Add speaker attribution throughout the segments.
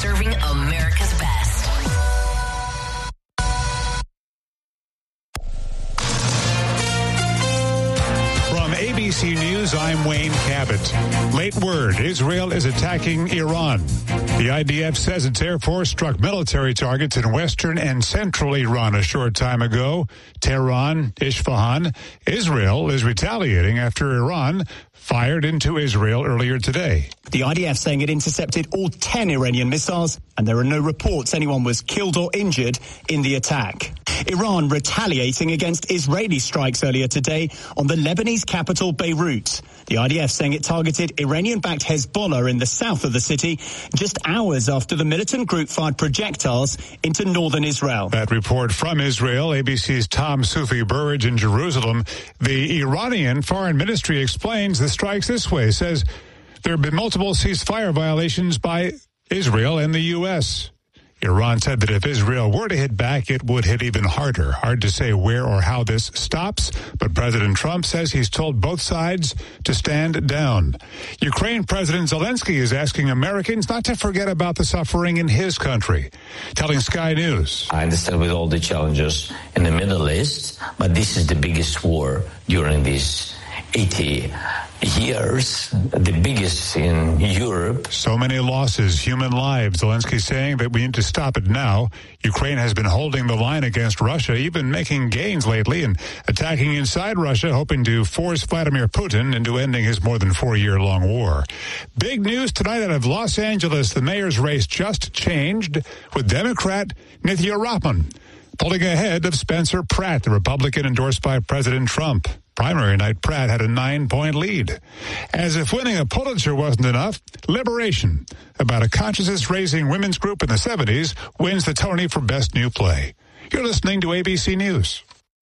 Speaker 1: serving America's best.
Speaker 2: From ABC News, I'm Wayne Cabot. Late word, Israel is attacking Iran. The IDF says its Air Force struck military targets in western and central Iran a short time ago. Tehran, Isfahan. Israel is retaliating after Iran fired into Israel earlier today.
Speaker 3: The IDF saying it intercepted all 10 Iranian missiles, and there are no reports anyone was killed or injured in the attack. Iran retaliating against Israeli strikes earlier today on the Lebanese capital Beirut. The IDF saying it targeted Iranian-backed Hezbollah in the south of the city just hours after the militant group fired projectiles into northern Israel.
Speaker 2: That report from Israel, ABC's Tom Sufi Burridge in Jerusalem. The Iranian Foreign Ministry explains the strikes this way, says there have been multiple ceasefire violations by Israel and the U.S. Iran said that if Israel were to hit back, it would hit even harder. Hard to say where or how this stops, but President Trump says he's told both sides to stand down. Ukraine President Zelensky is asking Americans not to forget about the suffering in his country, telling Sky News.
Speaker 4: I understand with all the challenges in the Middle East, but this is the biggest war during these 80 years, the biggest in Europe.
Speaker 2: So many losses, human lives. Zelensky saying that we need to stop it now. Ukraine has been holding the line against Russia, even making gains lately and attacking inside Russia, hoping to force Vladimir Putin into ending his more than 4-year-long war. Big news tonight out of Los Angeles. The mayor's race just changed with Democrat Nithya Rahman pulling ahead of Spencer Pratt, the Republican endorsed by President Trump. Primary night, Pratt had a 9-point lead. As if winning a Pulitzer wasn't enough, Liberation, about a consciousness-raising women's group in the 70s, wins the Tony for Best New Play. You're listening to ABC News.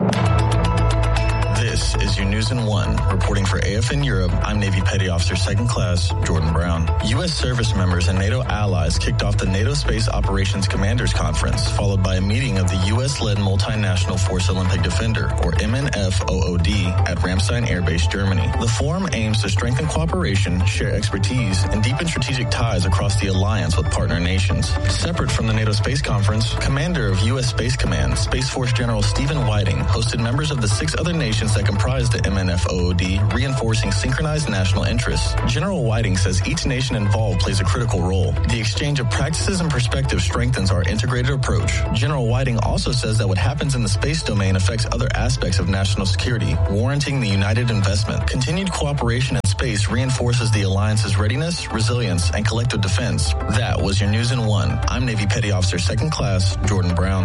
Speaker 5: This is your News in One. Reporting for AFN Europe, I'm Navy Petty Officer 2nd Class Jordan Brown. U.S. service members and NATO allies kicked off the NATO Space Operations Commanders Conference, followed by a meeting of the U.S.-led Multinational Force Olympic Defender, or MNFOOD, at Ramstein Air Base, Germany. The forum aims to strengthen cooperation, share expertise, and deepen strategic ties across the alliance with partner nations. Separate from the NATO Space Conference, Commander of U.S. Space Command, Space Force General Stephen Whiting, hosted members of the 6 other nations that comprise the MNFOOD, reinforcing synchronized national interests. General Whiting says each nation involved plays a critical role. The exchange of practices and perspectives strengthens our integrated approach. General Whiting also says that what happens in the space domain affects other aspects of national security, warranting the united investment. Continued cooperation in space reinforces the alliance's readiness, resilience, and collective defense. That was your News in One. I'm Navy Petty Officer 2nd Class Jordan Brown.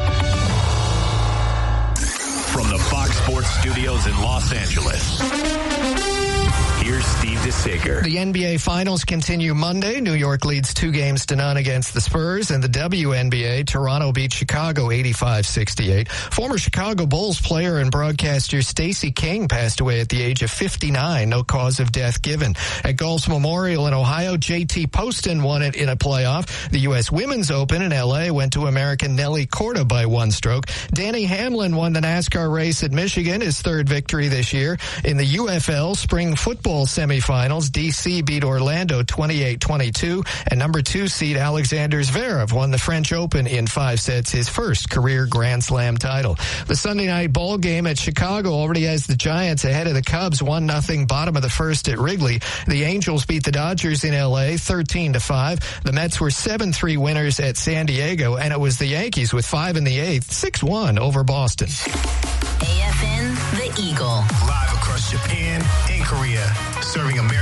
Speaker 6: From the Fox Sports Studios in Los Angeles, here's Steve DeSager.
Speaker 7: The NBA Finals continue Monday. New York leads 2-0 against the Spurs. And the WNBA, Toronto beat Chicago 85-68. Former Chicago Bulls player and broadcaster Stacey King passed away at the age of 59. No cause of death given. At Gulf's Memorial in Ohio, JT Poston won it in a playoff. The U.S. Women's Open in L.A. went to American Nelly Korda by 1 stroke. Danny Hamlin won the NASCAR race at Michigan, his 3rd victory this year. In the UFL spring football semifinals, D.C. beat Orlando 28-22, and number 2 seed Alexander Zverev won the French Open in 5 sets, his first career Grand Slam title. The Sunday night ball game at Chicago already has the Giants ahead of the Cubs 1-0 bottom of the first at Wrigley. The Angels beat the Dodgers in L.A. 13-5. The Mets were 7-3 winners at San Diego, and it was the Yankees with 5 in the 8th, 6-1 over Boston.
Speaker 1: AFN, the Eagle.
Speaker 6: Live across Japan and Korea, serving America.